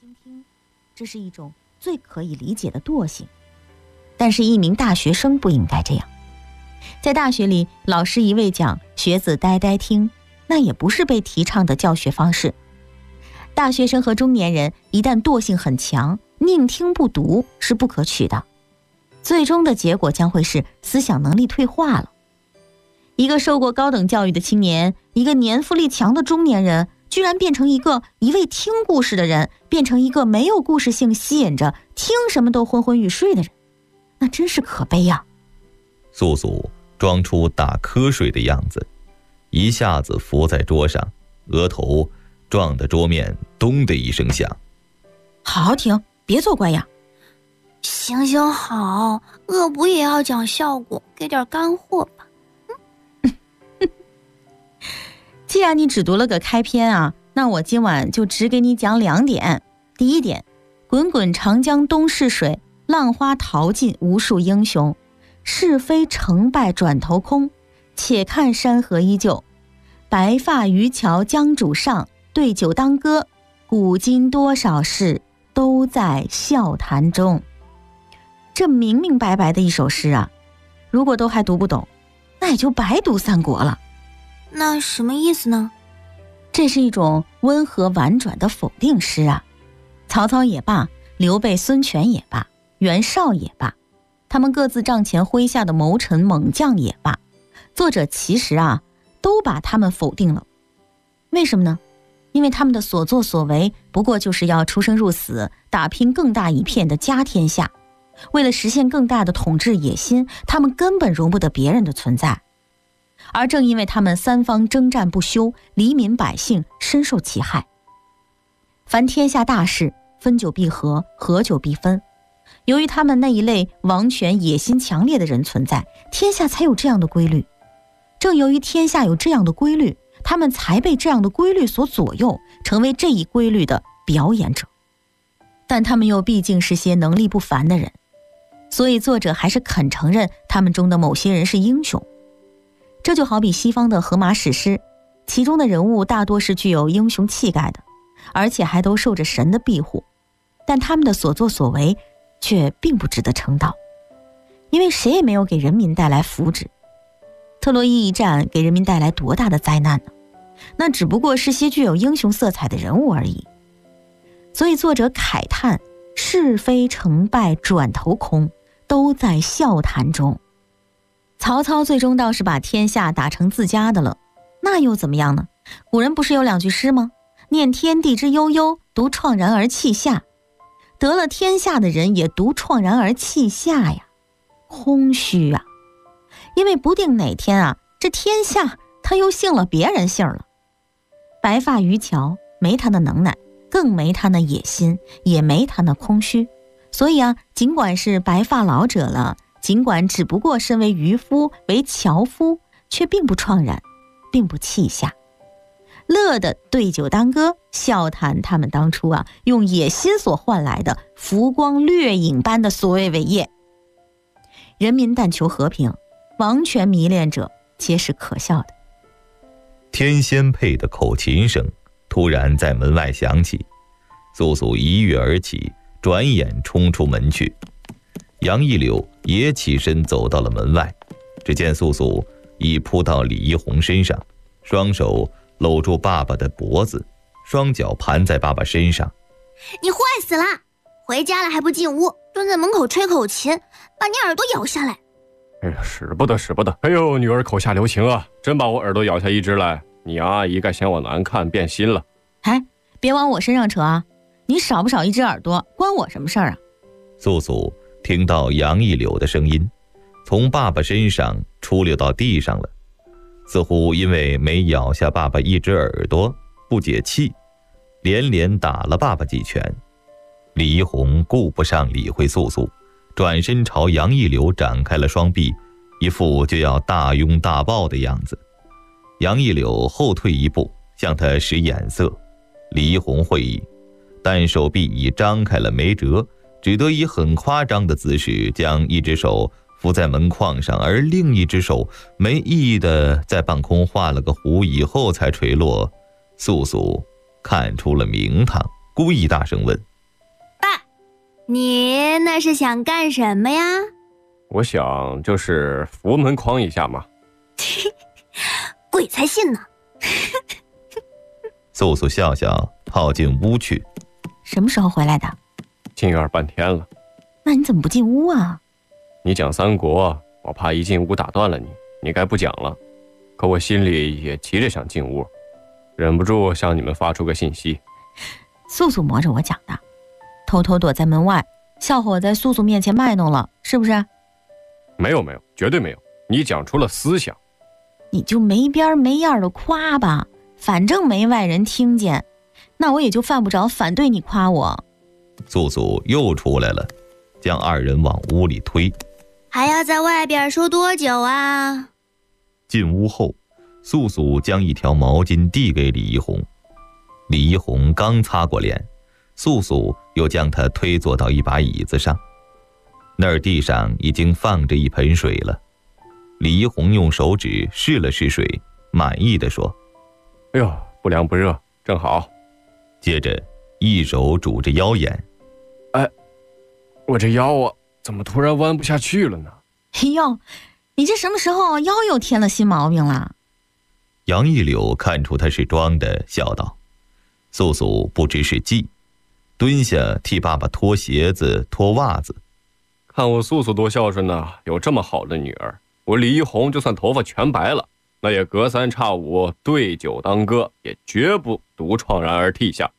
倾听，这是一种最可以理解的惰性。但是一名大学生不应该这样。在大学里，老师一味讲，学子呆呆听，那也不是被提倡的教学方式。大学生和中年人一旦惰性很强，宁听不读是不可取的，最终的结果将会是思想能力退化了。一个受过高等教育的青年，一个年富力强的中年人，居然变成一味听故事的人，变成一个没有故事性吸引着听什么都昏昏欲睡的人，那真是可悲啊。 素素装出打瞌睡的样子，一下子伏在桌上，额头撞得桌面咚的一声响。 好好听，别做怪样。 行行好，恶补也要讲效果，给点干货吧。 既然你只读了个开篇啊，那我今晚就只给你讲2点。第一点，滚滚长江东逝水，浪花淘尽无数英雄，是非成败转头空，且看山河依旧。白发渔樵江渚上，对酒当歌，古今多少事，都在笑谈中。这明明白白的一首诗啊，如果都还读不懂，那也就白读三国了。 那什么意思呢？ 这是一种温和婉转的否定诗啊。曹操也罢，刘备孙权也罢，袁绍也罢，他们各自帐前麾下的谋臣猛将也罢，作者其实啊都把他们否定了。为什么呢？因为他们的所作所为不过就是要出生入死，打拼更大一片的家天下。为了实现更大的统治野心，他们根本容不得别人的存在。而正因为他们三方征战不休，黎民百姓深受其害。凡天下大事，分久必合，合久必分。由于他们那一类王权野心强烈的人存在，天下才有这样的规律。正由于天下有这样的规律，他们才被这样的规律所左右，成为这一规律的表演者。但他们又毕竟是些能力不凡的人，所以作者还是肯承认他们中的某些人是英雄。这就好比西方的荷马史诗，其中的人物大多是具有英雄气概的，而且还都受着神的庇护，但他们的所作所为却并不值得称道，因为谁也没有给人民带来福祉。特洛伊一战给人民带来多大的灾难呢？那只不过是些具有英雄色彩的人物而已。所以作者慨叹，是非成败转头空，都在笑谈中。曹操最终倒是把天下打成自家的了，那又怎么样呢？古人不是有2句诗吗？念天地之悠悠，独怆然而泣下。得了天下的人也独怆然而泣下呀，空虚啊！因为不定哪天啊，这天下他又姓了别人姓了。白发渔樵没他的能耐，更没他那野心，也没他那空虚。所以啊，尽管是白发老者了，尽管只不过身为渔夫为樵夫，却并不怆然，并不泣下，乐得对酒当歌，笑谈他们当初啊用野心所换来的浮光掠影般的所谓伟业。人民但求和平，王权迷恋者皆是可笑的。 天仙配的口琴声突然在门外响起，素素一跃而起，转眼冲出门去。杨一柳也起身走到了门外，只见素素已扑到李一红身上，双手搂住爸爸的脖子，双脚盘在爸爸身上。 你坏死了，回家了还不进屋，蹲在门口吹口琴，把你耳朵咬下来。 哎呀，使不得使不得！哎呦，女儿口下留情啊，真把我耳朵咬下一只来，你啊一概嫌我难看，变心了。 哎，别往我身上扯啊，你少不少一只耳朵，关我什么事儿啊？ 素素听到杨一柳的声音，从爸爸身上出溜到地上了，似乎因为没咬下爸爸一只耳朵不解气，连连打了爸爸几拳。李一红顾不上理会素素，转身朝杨一柳展开了双臂，一副就要大拥大抱的样子。杨一柳后退一步，向他使眼色。李一红会意，但手臂已张开了没辙，只得以很夸张的姿势将一只手扶在门框上，而另一只手没意义的在半空画了个弧，以后才垂落。素素看出了名堂，故意大声问： 你那是想干什么呀？ 我想就是扶门框一下嘛。 鬼才信呢。 素素笑笑跑进屋去。 什么时候回来的？ 进院半天了。 那你怎么不进屋啊？ 你讲三国，我怕一进屋打断了你，你该不讲了。可我心里也急着想进屋，忍不住向你们发出个信息。 素素磨着我讲的，偷偷躲在门外，笑话我在素素面前卖弄了，是不是？ 没有，绝对没有。你讲出了思想。 你就没边没样的夸吧，反正没外人听见，那我也就犯不着反对你夸我。 素素又出来了，将二人往屋里推。 还要在外边说多久啊？ 进屋后，素素将一条毛巾递给李一红。李一红刚擦过脸，素素又将他推坐到一把椅子上。那儿地上已经放着一盆水了。李一红用手指试了试水，满意地说： 哎呦，不凉不热，正好。 接着一手拄着腰眼。 哎，我这腰啊，怎么突然弯不下去了呢？ 哎呦，你这什么时候腰又添了新毛病了？ 杨一柳看出他是装的，笑道。素素不知是计，蹲下替爸爸脱鞋子脱袜子。 看我素素多孝顺呐，有这么好的女儿。我李一红就算头发全白了，那也隔三差五对酒当歌，也绝不独怆然而涕下。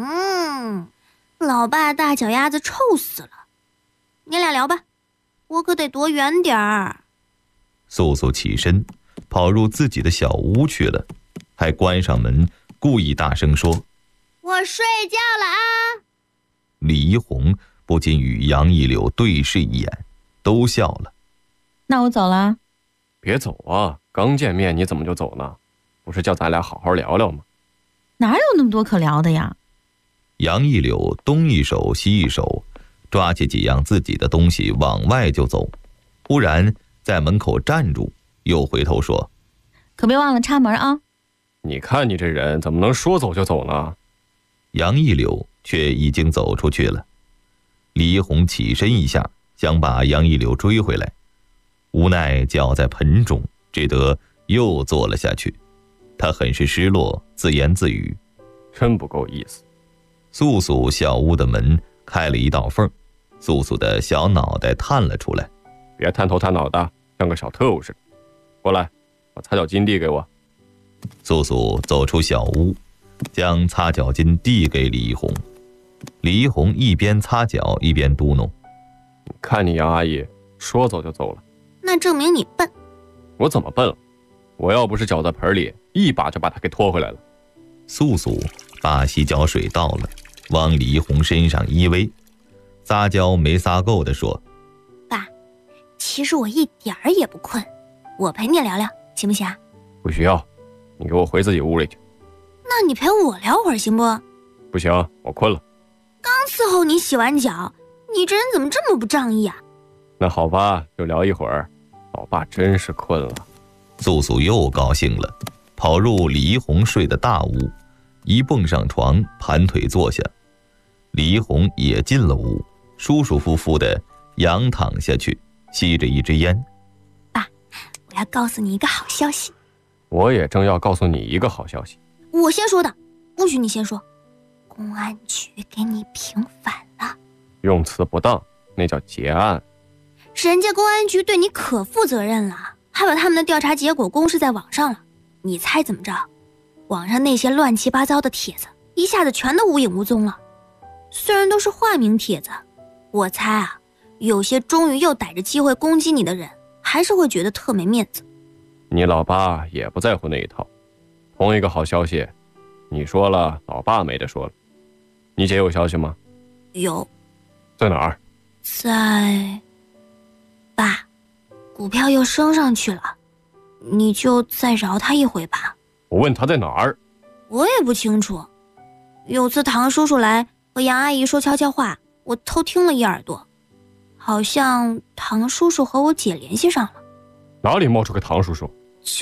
老爸大脚丫子臭死了。你俩聊吧，我可得躲远点儿。 素素起身跑入自己的小屋去了，还关上门，故意大声说： 我睡觉了啊。 李一红不禁与杨一柳对视一眼，都笑了。 那我走了。 别走啊，刚见面你怎么就走呢？不是叫咱俩好好聊聊吗？ 哪有那么多可聊的呀？ 杨一柳东一手西一手，抓起几样自己的东西往外就走，忽然在门口站住，又回头说： 可别忘了插门啊。 你看你这人怎么能说走就走呢？ 杨一柳却已经走出去了。李一红起身一下，想把杨一柳追回来，无奈脚在盆中，只得又坐了下去。他很是失落，自言自语： 真不够意思。 素素小屋的门开了一道缝，素素的小脑袋探了出来。 别探头探脑的，像个小特务似的。过来，把擦脚巾递给我。 素素走出小屋，将擦脚巾递给李一红。李一红一边擦脚一边嘟哝： 看你杨阿姨说走就走了。 那证明你笨。 我怎么笨了？我要不是脚在盆里，一把就把她给拖回来了。 素素把洗脚水倒了，往李一红身上依偎，撒娇没撒够的说： 爸，其实我一点儿也不困，我陪你聊聊行不行？ 不需要，你给我回自己屋里去。 那你陪我聊会儿行不？ 不行，我困了。 刚伺候你洗完脚，你这人怎么这么不仗义啊？ 那好吧，就聊一会儿。老爸真是困了。 素素又高兴了，跑入李一红睡的大屋，一蹦上床，盘腿坐下。李一红也进了屋，舒舒服服的仰躺下去，吸着一支烟。 爸，我要告诉你一个好消息。 我也正要告诉你一个好消息。 我先说的，不许你先说。公安局给你平反了。 用词不当，那叫结案。 人家公安局对你可负责任了，还把他们的调查结果公示在网上了。你猜怎么着？网上那些乱七八糟的帖子一下子全都无影无踪了。虽然都是化名帖子，我猜啊，有些终于又逮着机会攻击你的人，还是会觉得特没面子。 你老爸也不在乎那一套。同一个好消息，你说了，老爸没得说了。你姐有消息吗？ 有。 在哪儿？ 在……爸，股票又升上去了，你就再饶他一回吧。 我问他在哪儿？ 我也不清楚。有次唐叔叔来和杨阿姨说悄悄话，我偷听了一耳朵，好像唐叔叔和我姐联系上了。 哪里冒出个唐叔叔？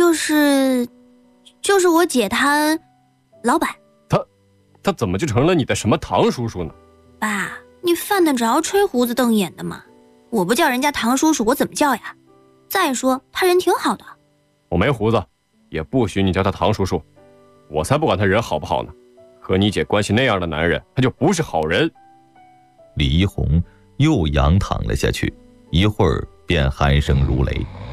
就是我姐她老板。 他怎么就成了你的什么唐叔叔呢？ 爸， 你犯得着吹胡子瞪眼的吗？我不叫人家唐叔叔，我怎么叫呀？再说他人挺好的。 我没胡子，也不许你叫他唐叔叔。我才不管他人好不好呢。和你姐关系那样的男人，他就不是好人。 李一红又仰躺了下去，一会儿便鼾声如雷。